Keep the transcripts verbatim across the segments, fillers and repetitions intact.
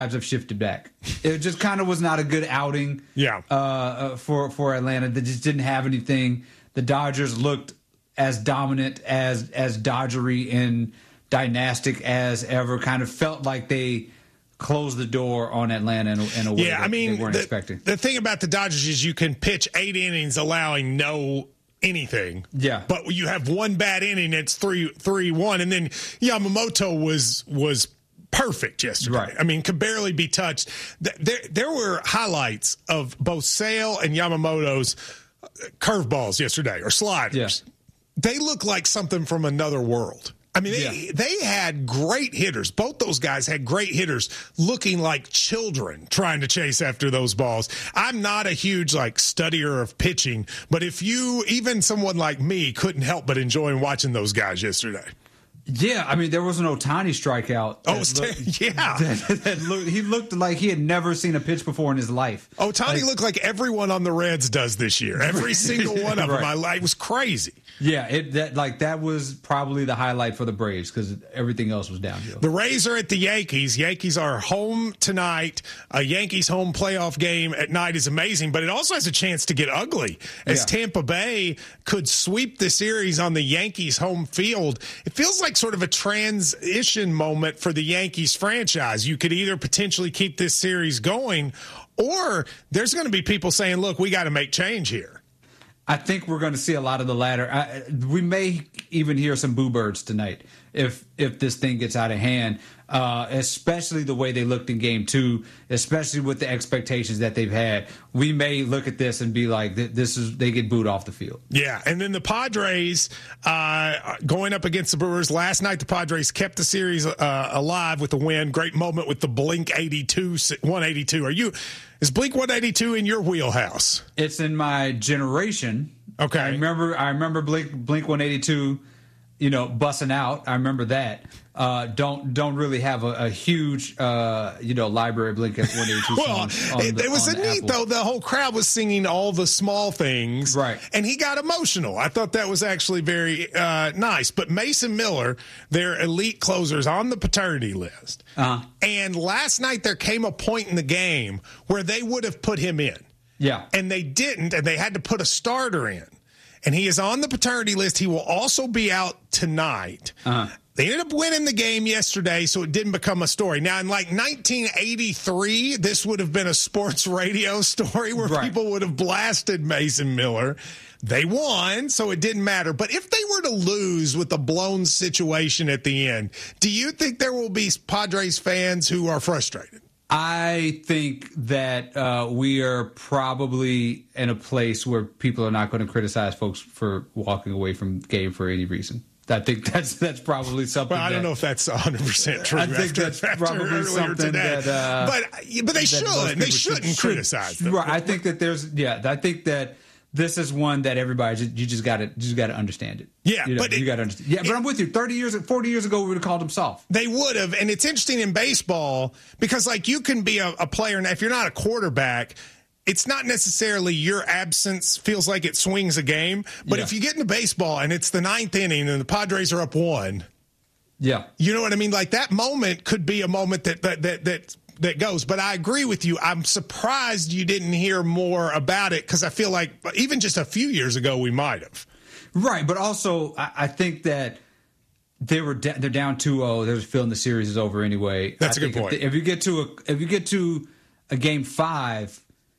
have shifted back. It just kind of was not a good outing yeah. uh, for, for Atlanta. They just didn't have anything. The Dodgers looked as dominant, as as Dodgery and dynastic as ever. Kind of felt like they closed the door on Atlanta in a, in a way yeah, that I mean, they weren't the, expecting. The thing about the Dodgers is you can pitch eight innings allowing no anything. Yeah. But you have one bad inning, it's three three one, and then Yamamoto was was perfect yesterday. Right. I mean, could barely be touched. There there were highlights of both Sale and Yamamoto's curveballs yesterday, or sliders. Yeah. They look like something from another world. I mean, they, yeah. they had great hitters. Both those guys had great hitters looking like children trying to chase after those balls. I'm not a huge, like, studier of pitching, but if you, even someone like me, couldn't help but enjoy watching those guys yesterday. Yeah, I mean, there was an Ohtani strikeout. Oh, looked, yeah. That, that looked, he looked like he had never seen a pitch before in his life. Ohtani like, looked like everyone on the Reds does this year. Every single one of right. them. I, it was crazy. Yeah, it that like that was probably the highlight for the Braves because everything else was downhill. The Rays are at the Yankees. Yankees are home tonight. A Yankees home playoff game at night is amazing, but it also has a chance to get ugly as yeah. Tampa Bay could sweep the series on the Yankees home field. It feels like sort of a transition moment for the Yankees franchise. You could either potentially keep this series going, or there's going to be people saying, look, we got to make change here. I think we're going to see a lot of the latter. I, we may even hear some boo birds tonight if if this thing gets out of hand, uh, especially the way they looked in game two, especially with the expectations that they've had. We may look at this and be like, this is they get booed off the field. Yeah, and then the Padres uh, going up against the Brewers. Last night, the Padres kept the series uh, alive with a win. Great moment with the Blink eighty-two, one eighty-two. Are you... Is Blink one eighty-two in your wheelhouse? It's in my generation. Okay. I remember I remember Blink Blink one eighty-two, you know, busting out. I remember that. Uh, don't don't really have a, a huge uh, you know library of Blink one eighty-two well, songs. On it, the, it was on a the neat Apple. though. The whole crowd was singing all the small things, right? And he got emotional. I thought that was actually very uh, nice. But Mason Miller, their elite closers, on the paternity list. Uh-huh. And last night there came a point in the game where they would have put him in. Yeah, and they didn't, and they had to put a starter in. And he is on the paternity list. He will also be out tonight. Uh-huh. They ended up winning the game yesterday, so it didn't become a story. Now, in like nineteen eighty-three, this would have been a sports radio story where right. people would have blasted Mason Miller. They won, so it didn't matter. But if they were to lose with a blown situation at the end, do you think there will be Padres fans who are frustrated? I think that uh, we are probably in a place where people are not going to criticize folks for walking away from the game for any reason. I think that's that's probably something. Well, I don't that, know if that's one hundred percent true. I think after, that's after probably something today. that. Uh, but but they should. They shouldn't should, criticize them. Right. I think that there's. Yeah. I think that this is one that everybody just, you just got to just got to understand it. Yeah, you know, but you got to understand. Yeah, but it, I'm with you. Thirty years, forty years ago, we would have called them soft. They would have, and it's interesting in baseball because, like, you can be a, a player, and if you're not a quarterback, it's not necessarily your absence feels like it swings a game. But yeah. if you get into baseball and it's the ninth inning and the Padres are up one, yeah, you know what I mean. Like that moment could be a moment that that that that. that goes. But I agree with you. I'm surprised you didn't hear more about it because I feel like even just a few years ago we might have. Right, but also I, I think that they were da- they're down two oh. There's a feeling the series is over anyway. That's I a good think point. If, the, if you get to a if you get to a game five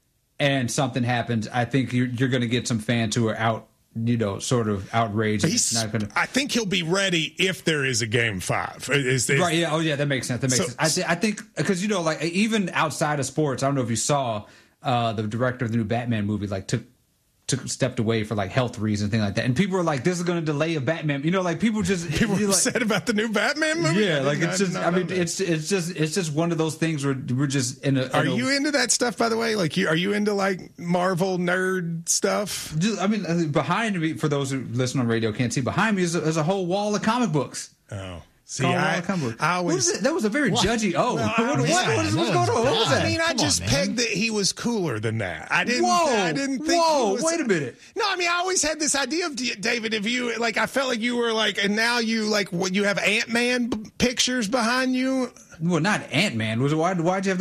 and something happens, I think you're you're going to get some fans who are out. You know, sort of outraged. He's, not gonna... I think he'll be ready if there is a game five. Is, is, right? Yeah. Oh, yeah. That makes sense. That makes so, sense. I, th- I think because you know, like even outside of sports, I don't know if you saw uh, the director of the new Batman movie, like took took stepped away for like health reasons, things like that, and people were like, "This is going to delay a Batman." You know, like people just people were like, upset about the new Batman movie. Yeah, like it's I just. I mean, it's it's just it's just one of those things where we're just in a. In are a, you into that stuff? By the way, like, you are you into like Marvel nerd stuff? Just, I mean, behind me, for those who listen on radio can't see, behind me is a, is a whole wall of comic books. Oh. See, Call I, Wally Cumberland. I always, What is it? That was a very What? judgy. Oh, Well, what, I- what, yeah, what is, what's that going on? was What was bad. that? I mean, I Come just on, man. pegged that he was cooler than that. I didn't. Whoa, I didn't think. whoa, he was, wait a minute. No, I mean, I always had this idea of D- David. If you like, I felt like you were like, and now you like, what you have Ant-Man b- pictures behind you. Well, not Ant-Man. Was it, why, why'd you have